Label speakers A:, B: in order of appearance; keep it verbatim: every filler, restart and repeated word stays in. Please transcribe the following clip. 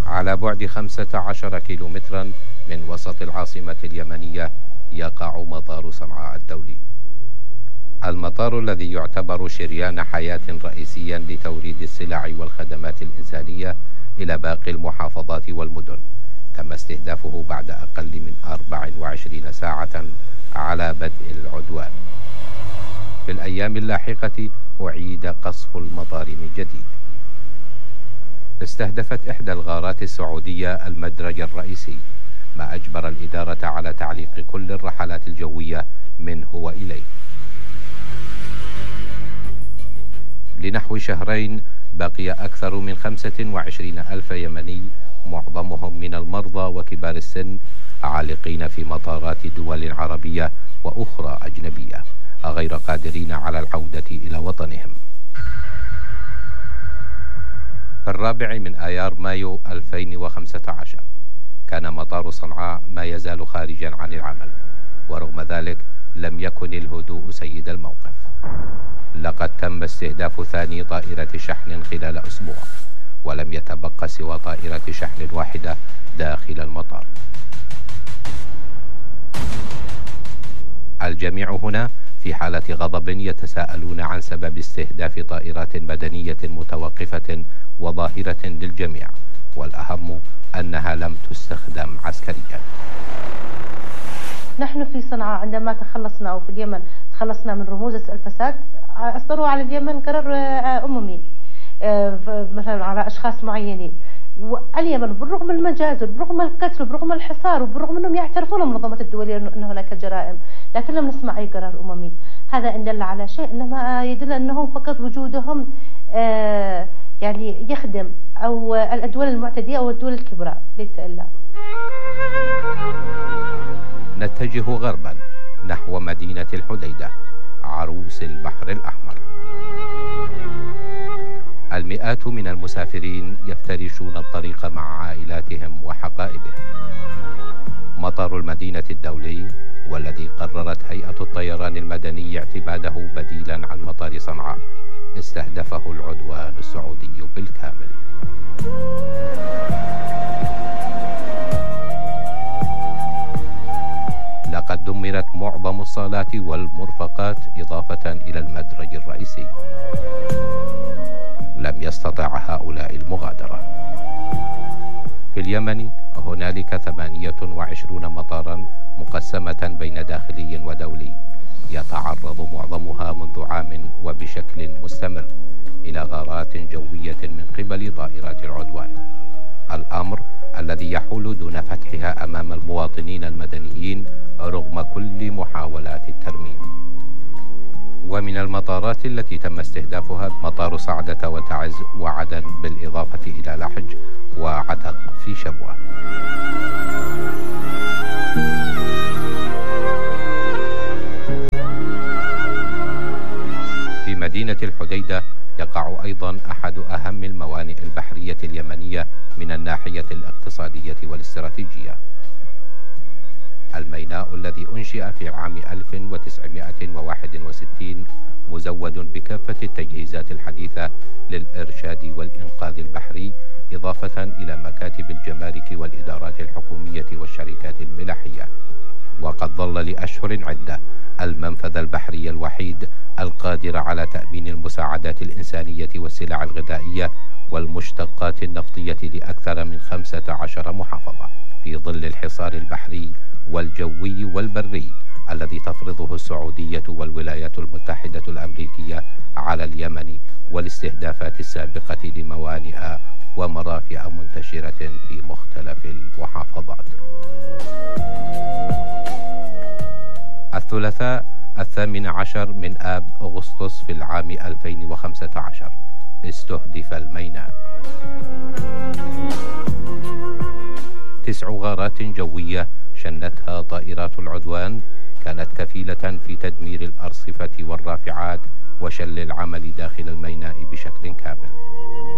A: على بعد خمسة عشر كيلومترا من وسط العاصمة اليمنية يقع مطار صنعاء الدولي، المطار الذي يعتبر شريان حياة رئيسيا لتوريد السلع والخدمات الإنسانية إلى باقي المحافظات والمدن. تم استهدافه بعد أقل من أربع وعشرين ساعة على بدء العدوان. في الأيام اللاحقة أعيد قصف المطار من جديد. استهدفت إحدى الغارات السعودية المدرج الرئيسي، ما أجبر الإدارة على تعليق كل الرحلات الجوية منه وإليه. لنحو شهرين بقي أكثر من خمسة وعشرين ألف يمني، معظمهم من المرضى وكبار السن، عالقين في مطارات دول عربية وأخرى أجنبية، غير قادرين على العودة إلى وطنهم. في الرابع من آيار مايو ألفين وخمسة عشر كان مطار صنعاء ما يزال خارجا عن العمل، ورغم ذلك لم يكن الهدوء سيد الموقف. لقد تم استهداف ثاني طائرة شحن خلال أسبوع، ولم يتبقى سوى طائرة شحن واحدة داخل المطار. الجميع هنا في حالة غضب، يتساءلون عن سبب استهداف طائرات مدنية متوقفة وظاهرة للجميع، والأهم أنها لم تستخدم عسكريا.
B: نحن في صنعاء عندما تخلصنا، أو في اليمن تخلصنا من رموز الفساد، أصدروا على اليمن قرار أممي مثلا على أشخاص معينين. واليمن بالرغم من المجازر، بالرغم من القتل، بالرغم من الحصار، وبالرغم أنهم يعترفون المنظمات الدولية أن هناك جرائم، لكن لم نسمع أي قرار أممي. هذا إن دل على شيء إنما يدل أنهم فقط وجودهم يعني يخدم أو الدول المعتدية أو الدول الكبرى، ليس إلا.
A: نتجه غربا نحو مدينة الحديدة، عروس البحر الأحمر. المئات من المسافرين يفترشون الطريق مع عائلاتهم وحقائبهم. مطار المدينة الدولي، والذي قررت هيئة الطيران المدني اعتماده بديلا عن مطار صنعاء، استهدفه العدوان السعودي بالكامل. لقد دمرت معظم الصالات والمرفقات إضافة إلى المدرج الرئيسي. لم يستطع هؤلاء المغادرة. في اليمن هنالك ثمانية وعشرون مطارا مقسمة بين داخلي ودولي، يتعرض معظمها منذ عام وبشكل مستمر إلى غارات جوية من قبل طائرات العدوان، الأمر الذي يحول دون فتحها أمام المواطنين المدنيين رغم كل محاولات الترميم. ومن المطارات التي تم استهدافها مطار صعدة وتعز وعدن، بالإضافة إلى لحج وعتق في شبوة. في مدينة الحديدة يقع أيضا أحد أهم الموانئ البحرية اليمنية من الناحية الاقتصادية والاستراتيجية، الميناء الذي أنشئ في عام ألف وتسعمائة وواحد وستين، مزود بكافة التجهيزات الحديثة للإرشاد والإنقاذ البحري، إضافة إلى مكاتب الجمارك والإدارات الحكومية والشركات الملاحية. وقد ظل لأشهر عدة المنفذ البحري الوحيد القادر على تأمين المساعدات الإنسانية والسلع الغذائية والمشتقات النفطية لأكثر من خمسة عشر محافظة، في ظل الحصار البحري والجوي والبري الذي تفرضه السعودية والولايات المتحدة الأمريكية على اليمن، والاستهدافات السابقة لموانئ ومرافئ منتشرة في مختلف المحافظات. الثلاثاء الثامن عشر من آب أغسطس في العام ألفين وخمسة عشر استهدف الميناء. تسع غارات جوية شنتها طائرات العدوان كانت كفيلة في تدمير الأرصفة والرافعات وشل العمل داخل الميناء بشكل كامل.